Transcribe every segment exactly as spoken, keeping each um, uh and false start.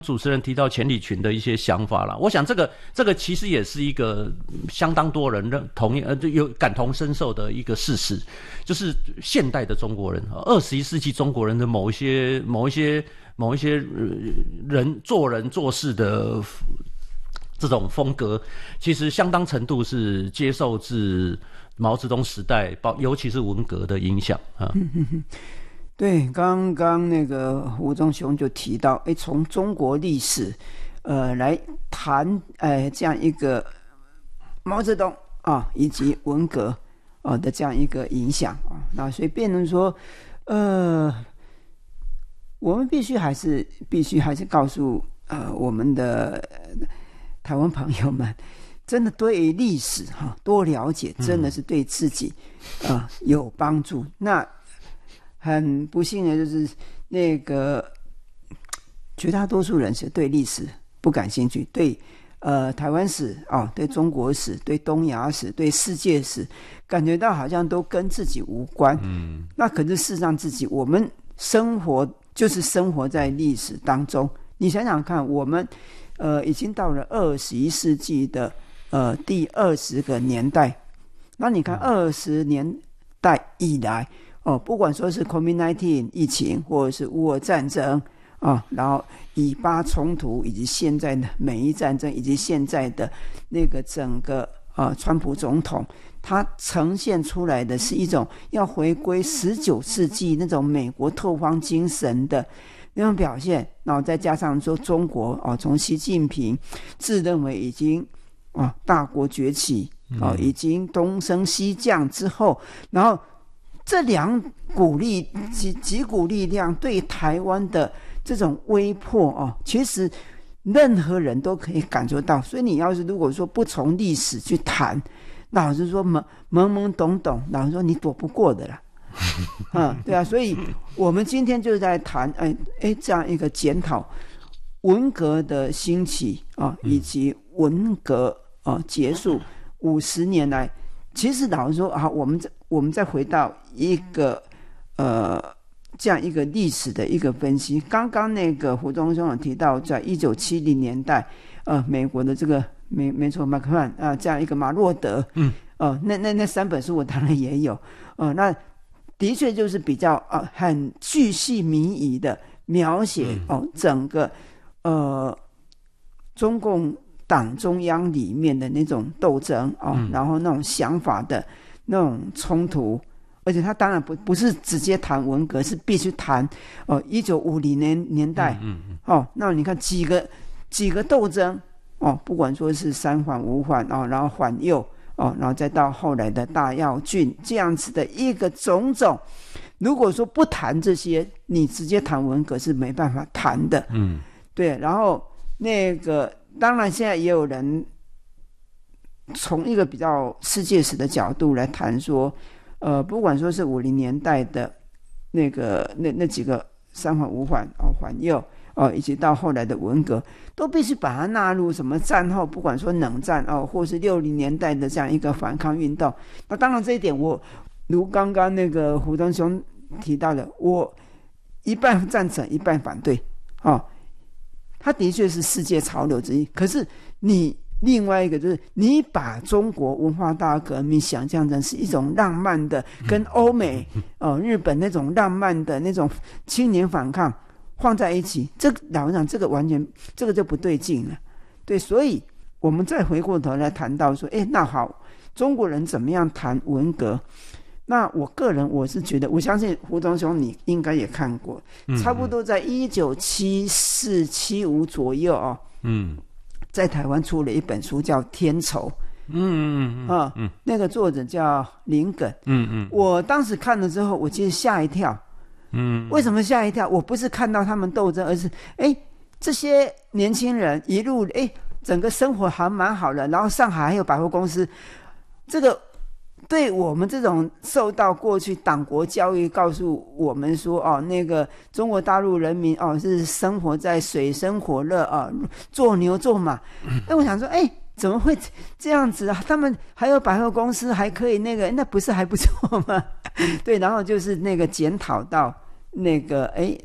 主持人提到钱理群的一些想法啦，我想这个这个其实也是一个相当多人认同意呃有感同身受的一个事实，就是现代的中国人，二十一世纪中国人的某一些某一些某一些人做人做事的这种风格，其实相当程度是接受自毛泽东时代，尤其是文革的影响啊。 对，刚刚那个胡忠雄就提到，哎，从中国历史，呃，来谈，哎，这样一个毛泽东啊，以及文革啊的这样一个影响啊，那所以变成说，呃，我们必须还是必须还是告诉呃我们的台湾朋友们，真的对于历史哈、啊、多了解，真的是对自己啊、呃、有帮助。那很不幸的就是那个绝大多数人是对历史不感兴趣，对呃台湾史啊、哦，对中国史，对东亚史，对世界史，感觉到好像都跟自己无关。嗯，那可是事实上自己我们生活就是生活在历史当中。你想想看，我们呃已经到了二十一世纪的呃第二十个年代，那你看二十年代以来。哦，不管说是 COVID 十九 疫情，或者是乌俄战争啊，然后以巴冲突，以及现在的美伊战争，以及现在的那个整个啊，川普总统，他呈现出来的是一种要回归十九世纪那种美国拓荒精神的那种表现，然后再加上说中国哦，从习近平自认为已经啊大国崛起哦，已经东升西降之后，然后。这两股力几几股力量对台湾的这种威迫哦，其实任何人都可以感受到。所以你要是如果说不从历史去谈，老实说懵懵懵懂懂，老实说你躲不过的啦。嗯，对啊，所以我们今天就在谈，哎哎，这样一个检讨文革的兴起啊，以及文革啊结束五十年来。其实老实说啊，我们再我们再回到一个呃这样一个历史的一个分析。刚刚那个胡忠兄有提到，在一九七零年代，呃，美国的这个没没错，麦克曼啊，这样一个马洛德，嗯，呃，那那那三本书我当然也有，呃，那的确就是比较呃很巨细靡遗的描写哦整个呃中共。党中央里面的那种斗争啊、哦嗯，然后那种想法的那种冲突，而且他当然不不是直接谈文革，是必须谈哦一九五零年年代，嗯嗯哦，那你看几个几个斗争哦，不管说是三反五反哦，然后反右哦，然后再到后来的大跃进这样子的一个种种，如果说不谈这些，你直接谈文革是没办法谈的，嗯，对，然后那个。当然现在也有人从一个比较世界史的角度来谈说呃，不管说是五零年代的那个那那几个三反五反哦反右哦，以及到后来的文革，都必须把它纳入什么战后，不管说冷战哦，或是六零年代的这样一个反抗运动。那当然这一点我如刚刚那个胡忠兄提到的，我一半赞成一半反对哦。它的确是世界潮流之一，可是你另外一个就是你把中国文化大革命想象成是一种浪漫的，跟欧美、呃、日本那种浪漫的那种青年反抗放在一起，这个老实讲，这个完全这个就不对劲了。对，所以我们再回过头来谈到说，哎，那好，中国人怎么样谈文革？那我个人我是觉得，我相信胡忠兄你应该也看过，嗯、差不多在一九七四七五左右哦，嗯，在台湾出了一本书叫《天仇》，嗯嗯嗯啊，嗯，那个作者叫林耿，嗯嗯，我当时看了之后，我其实吓一跳，嗯，为什么吓一跳？我不是看到他们斗争，而是哎，这些年轻人一路哎，整个生活还蛮好的，然后上海还有百货公司，这个。对我们这种受到过去党国教育告诉我们说哦，那个中国大陆人民哦是生活在水深火热啊，做牛做马。哎，我想说，哎，怎么会这样子啊？他们还有百货公司还可以那个，那不是还不错吗？对，然后就是那个检讨到那个哎，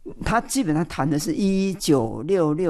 他基本上谈的是一九六六